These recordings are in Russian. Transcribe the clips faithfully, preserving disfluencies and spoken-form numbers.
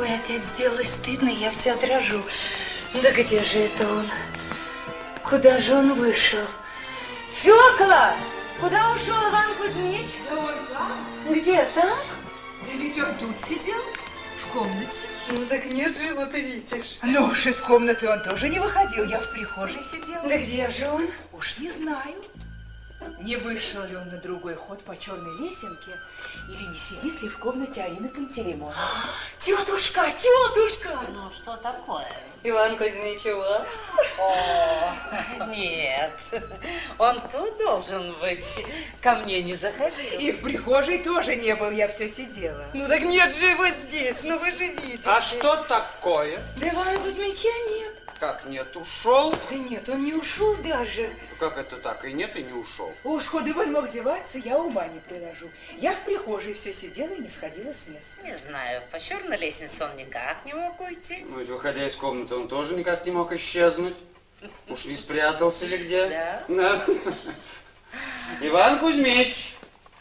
Ой, опять сделалось стыдно, я вся дрожу. Да где же это он? Куда же он вышел? Фёкла! Куда ушел Иван Кузьмич? Да он там. Где, там? Да ведь он тут сидел, в комнате. Ну так нет же его, ты видишь. Ну уж из комнаты он тоже не выходил, я в прихожей сидела. Да где же он? Уж не знаю, не вышел ли он на другой ход по черной лесенке, или не сидит ли в комнате Арины Пантелеймоновны. Тетушка, тетушка! Ну, что такое? Иван Кузьмич у вас? О, нет, он тут должен быть, ко мне не заходил. И в прихожей тоже не был, я все сидела. Ну так нет же его здесь, ну вы же видите. А что такое? Да Ивана Кузьмича нет. Как нет, ушел? Да нет, он не ушел даже. Как это так? И нет, и не ушел. Уж куда он мог деваться, я ума не приложу. Я в прихожей все сидела и не сходила с места. Не знаю, по черной лестнице он никак не мог уйти. Ну, ведь, выходя из комнаты, он тоже никак не мог исчезнуть. Уж не спрятался ли где? Да. Да. Иван Кузьмич!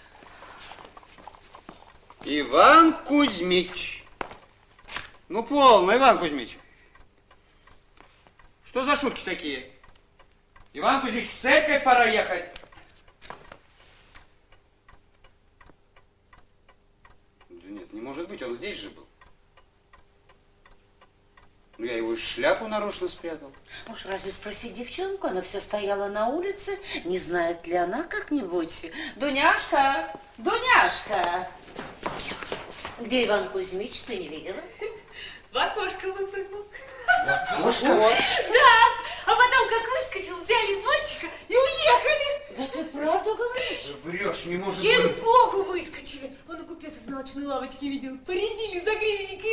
Иван Кузьмич! Ну, полно, Иван Кузьмич. Что за шутки такие? Иван Кузьмич, в церковь пора ехать. Да нет, не может быть, он здесь же был. Ну, я его шляпу нарочно спрятал. Уж разве спроси девчонку, она все стояла на улице, не знает ли она как-нибудь. Дуняшка, Дуняшка! Где Иван Кузьмич, ты не видела? В окошко выпрыгнул. Окошко? Да, а потом как выскочил, взяли извозчика и уехали. Да ты правду говоришь? Врешь, не может быть. Ей-богу, выскочили. Он и купец из мелочной лавочки видел. Поредили за гривенник и